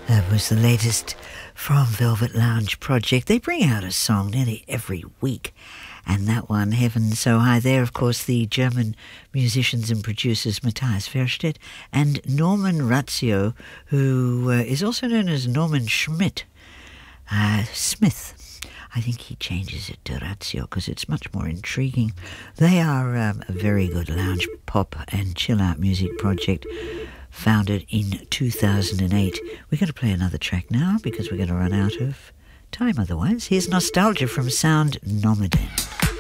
That was the latest from Velvet Lounge Project. They bring out a song nearly every week, and that one, Heaven So High. There, of course, the German musicians and producers Matthias Verstedt and Norman Razio, who is also known as Norman Schmidt. Smith. I think he changes it to Razio because it's much more intriguing. They are a very good lounge pop and chill-out music project, founded in 2008. We're going to play another track now because we're going to run out of time otherwise. Here's Nostalgia from Sound Nomaden.